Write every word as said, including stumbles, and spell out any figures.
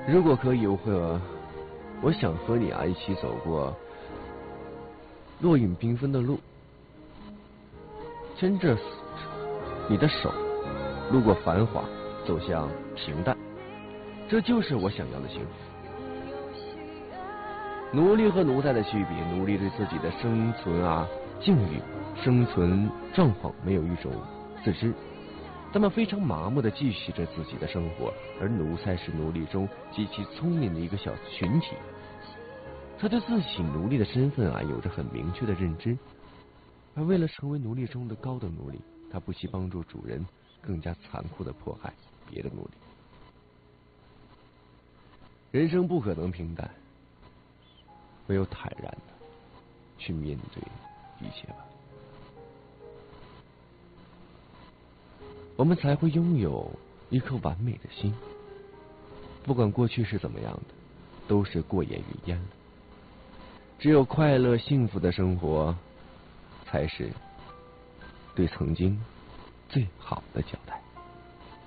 如果可以，我会，我想和你啊一起走过落影缤纷的路，牵着你的手，路过繁华，走向平淡，这就是我想要的幸福。奴隶和奴才的区别，奴隶对自己的生存啊境遇、生存状况没有一种自知，他们非常麻木地继续着自己的生活，而奴才是奴隶中极其聪明的一个小群体，他对自己奴隶的身份啊有着很明确的认知，而为了成为奴隶中的高等奴隶，他不惜帮助主人更加残酷地迫害别的奴隶。人生不可能平淡，唯有坦然的去面对一切吧，我们才会拥有一颗完美的心。不管过去是怎么样的，都是过眼云烟了。只有快乐幸福的生活，才是对曾经最好的交